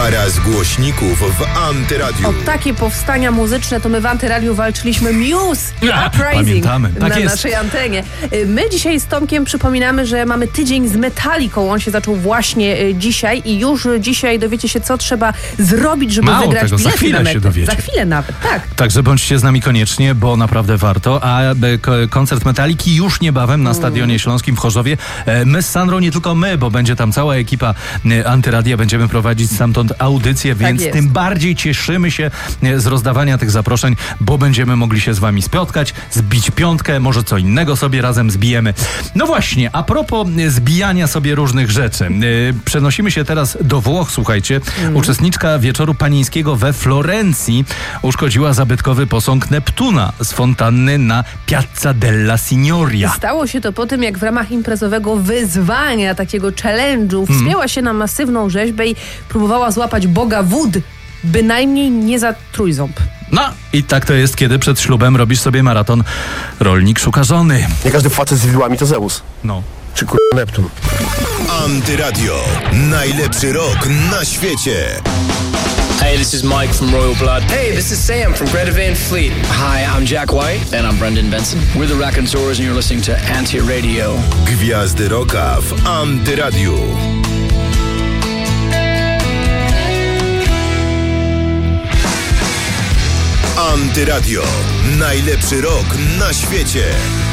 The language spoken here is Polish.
Para z głośników w Antyradiu. O takie powstania muzyczne to my w Antyradiu walczyliśmy Muse i Uprising pamiętamy. Tak na jest. naszej antenie. My dzisiaj z Tomkiem przypominamy, że mamy tydzień z Metallicą. On się zaczął właśnie dzisiaj i już dzisiaj dowiecie się, co trzeba zrobić, żeby Mało wygrać tego, za bilety chwilę na metę. się dowiecie. Za chwilę nawet, tak. Także bądźcie z nami koniecznie, bo naprawdę warto. A koncert Metaliki już niebawem na Stadionie Śląskim w Chorzowie. My z Sandrą, nie tylko my, bo będzie tam cała ekipa Antyradia. Będziemy prowadzić stamtąd audycję, więc jest. tym bardziej cieszymy się z rozdawania tych zaproszeń, bo będziemy mogli się z wami spotkać, zbić piątkę, może co innego sobie razem zbijemy. No właśnie, a propos zbijania sobie różnych rzeczy. Przenosimy się teraz do Włoch, słuchajcie. Uczestniczka wieczoru panieńskiego we Florencji uszkodziła zabytkowy posąg Neptuna z fontanny na Piazza della Signoria. Stało się to po tym, jak w ramach imprezowego wyzwania, takiego challenge'u, wspięła się na masywną rzeźbę i próbowała złapać boga wód, bynajmniej nie za trójząb. No i tak to jest, kiedy przed ślubem robisz sobie maraton Rolnik szuka żony. Nie każdy facet z widłami to Zeus. No. Czy Neptun. Antyradio. Najlepszy rok na świecie. Hey, this is Mike from Royal Blood. Hey, this is Sam from Greta Van Fleet. Hi, I'm Jack White. And I'm Brendan Benson. We're the Raconteurs and you're listening to Anti-Radio. Gwiazdy roka w Antyradiu. Antyradio. Najlepszy rok na świecie.